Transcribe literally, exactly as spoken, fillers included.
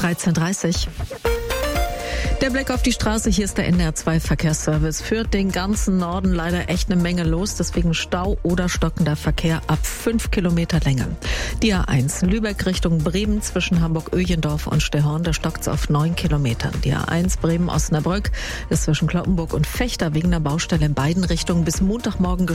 dreizehn Uhr dreißig. Der Blick auf die Straße, hier ist der N D R zwei Verkehrsservice. Für den ganzen Norden leider echt eine Menge los, deswegen Stau oder stockender Verkehr ab fünf Kilometer Länge. Die A eins Lübeck Richtung Bremen zwischen Hamburg-Öjendorf und Stehorn, da stockt's auf neun Kilometern. Die A eins Bremen-Osnabrück ist zwischen Cloppenburg und Vechta wegen der Baustelle in beiden Richtungen bis Montagmorgen